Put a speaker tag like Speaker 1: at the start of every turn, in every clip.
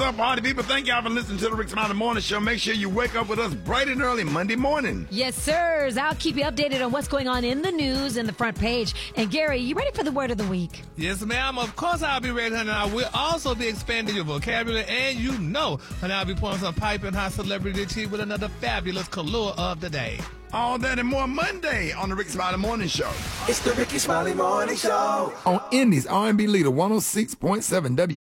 Speaker 1: up, party people? Thank y'all for listening to the Rick Smiley Morning Show. Make sure you wake up with us bright and early Monday morning.
Speaker 2: Yes, sirs. I'll keep you updated on what's going on in the news and the front page. And Gary, you ready for the word of the week?
Speaker 3: Yes, ma'am. Of course I'll be ready, honey. I will also be expanding your vocabulary, and you know, honey, I'll be pouring some piping hot celebrity tea with another fabulous color of the day.
Speaker 1: All that and more Monday on the Rick Smiley Morning Show.
Speaker 4: It's the Ricky Smiley Morning Show.
Speaker 1: On Indy's R&B leader 106.7 W.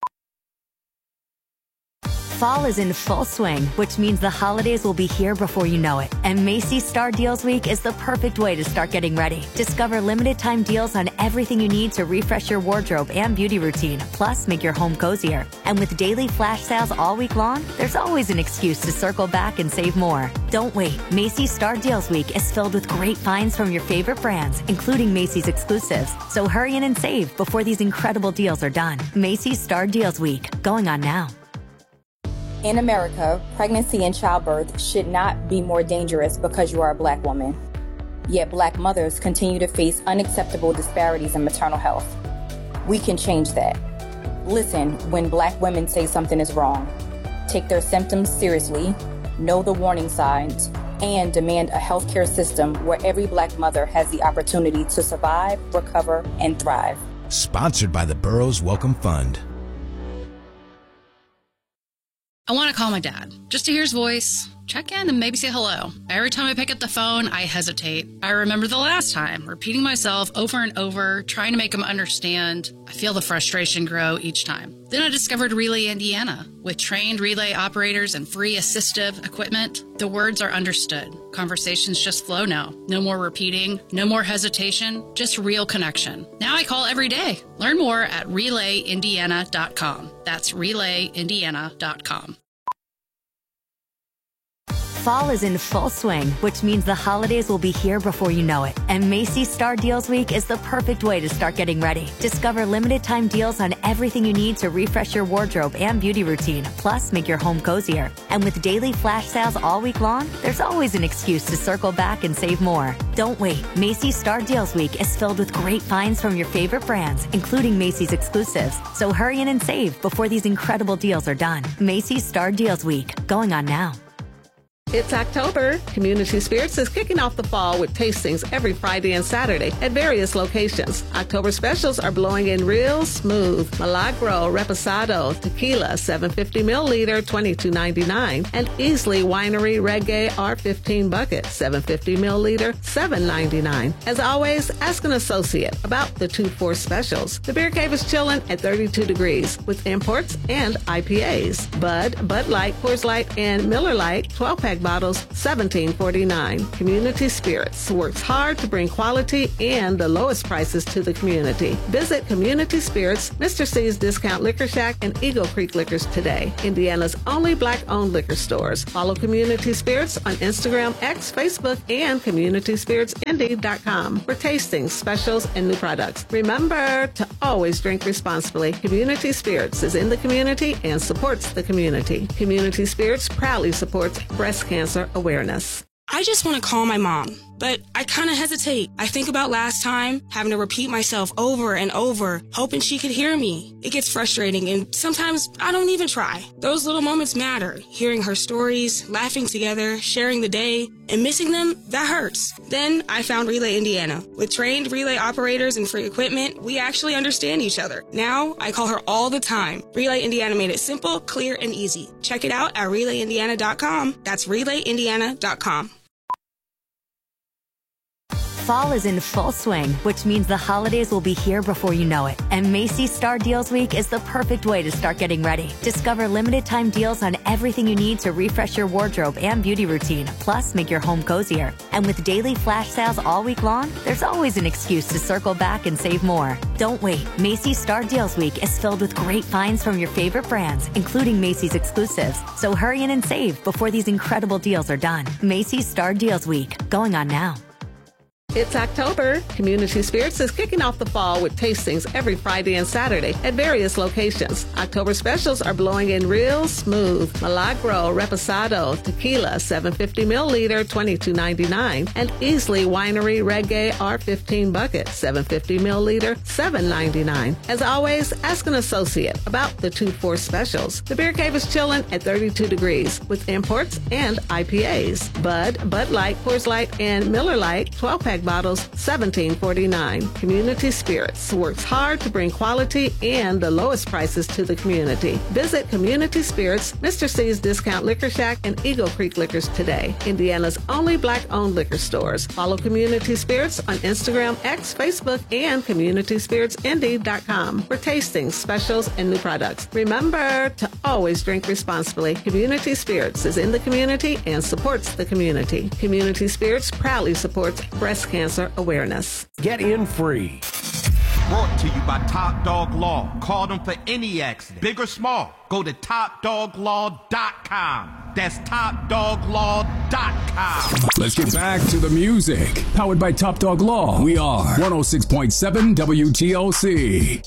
Speaker 5: Fall is in full swing, which means the holidays will be here before you know it. And Macy's Star Deals Week is the perfect way to start getting ready. Discover limited time deals on everything you need to refresh your wardrobe and beauty routine, plus make your home cozier. And with daily flash sales all week long, there's always an excuse to circle back and save more. Don't wait. Macy's Star Deals Week is filled with great finds from your favorite brands, including Macy's exclusives. So hurry in and save before these incredible deals are done. Macy's Star Deals Week, going on now.
Speaker 6: In America, pregnancy and childbirth should not be more dangerous because you are a Black woman. Yet Black mothers continue to face unacceptable disparities in maternal health. We can change that. Listen when Black women say something is wrong. Take their symptoms seriously, know the warning signs, and demand a healthcare system where every Black mother has the opportunity to survive, recover, and thrive.
Speaker 7: Sponsored by the Burroughs Welcome Fund.
Speaker 8: I want to call my dad, just to hear his voice, check in, and maybe say hello. Every time I pick up the phone, I hesitate. I remember the last time, repeating myself over and over, trying to make him understand. I feel the frustration grow each time. Then I discovered Relay Indiana. With trained relay operators and free assistive equipment, the words are understood. Conversations just flow now. No more repeating, no more hesitation, just real connection. Now I call every day. Learn more at RelayIndiana.com. That's RelayIndiana.com.
Speaker 5: Fall is in full swing, which means the holidays will be here before you know it. And Macy's Star Deals Week is the perfect way to start getting ready. Discover limited time deals on everything you need to refresh your wardrobe and beauty routine, plus make your home cozier. And with daily flash sales all week long, there's always an excuse to circle back and save more. Don't wait. Macy's Star Deals Week is filled with great finds from your favorite brands, including Macy's exclusives. So hurry in and save before these incredible deals are done. Macy's Star Deals Week, going on now.
Speaker 9: It's October. Community Spirits is kicking off the fall with tastings every Friday and Saturday at various locations. October specials are blowing in real smooth. Milagro Reposado Tequila 750 milliliter $22.99 and Easley Winery Reggae R15 Bucket 750 milliliter $7.99. As always, ask an associate about the 2-4 specials. The Beer Cave is chilling at 32 degrees with imports and IPAs. Bud Light, Coors Light, and Miller Lite 12-pack bottles, $17.49. Community Spirits works hard to bring quality and the lowest prices to the community. Visit Community Spirits, Mr. C's Discount Liquor Shack, and Eagle Creek Liquors today. Indiana's only Black-owned liquor stores. Follow Community Spirits on Instagram, X, Facebook, and CommunitySpiritsIndy.com for tastings, specials, and new products. Remember to always drink responsibly. Community Spirits is in the community and supports the community. Community Spirits proudly supports breast cancer awareness.
Speaker 10: I just want to call my mom, but I kind of hesitate. I think about last time, having to repeat myself over and over, hoping she could hear me. It gets frustrating, and sometimes I don't even try. Those little moments matter. Hearing her stories, laughing together, sharing the day, and missing them, that hurts. Then I found Relay Indiana. With trained relay operators and free equipment, we actually understand each other. Now I call her all the time. Relay Indiana made it simple, clear, and easy. Check it out at RelayIndiana.com. That's RelayIndiana.com.
Speaker 5: Fall is in full swing, which means the holidays will be here before you know it. And Macy's Star Deals Week is the perfect way to start getting ready. Discover limited time deals on everything you need to refresh your wardrobe and beauty routine, plus make your home cozier. And with daily flash sales all week long, there's always an excuse to circle back and save more. Don't wait. Macy's Star Deals Week is filled with great finds from your favorite brands, including Macy's exclusives. So hurry in and save before these incredible deals are done. Macy's Star Deals Week, going on now.
Speaker 9: It's October. Community Spirits is kicking off the fall with tastings every Friday and Saturday at various locations. October specials are blowing in real smooth Milagro Reposado Tequila 750 milliliter $22.99 and Easley Winery Reggae R15 Bucket 750 milliliter $7.99. As always, ask an associate about the 2-4 specials. The Beer Cave is chilling at 32 degrees with imports and IPAs. Bud Light, Coors Light, and Miller Lite 12-pack bottles, $17.49. Community Spirits works hard to bring quality and the lowest prices to the community. Visit Community Spirits, Mr. C's Discount Liquor Shack, and Eagle Creek Liquors today. Indiana's only black-owned liquor stores. Follow Community Spirits on Instagram, X, Facebook, and CommunitySpiritsIndy.com for tastings, specials, and new products. Remember to always drink responsibly. Community Spirits is in the community and supports the community. Community Spirits proudly supports breast cancer awareness.
Speaker 11: Get in free.
Speaker 12: Brought to you by Top Dog Law. Call them for any accident, big or small. Go to TopDogLaw.com. That's TopDogLaw.com.
Speaker 13: Let's get back to the music. Powered by Top Dog Law. We are 106.7 WTOC.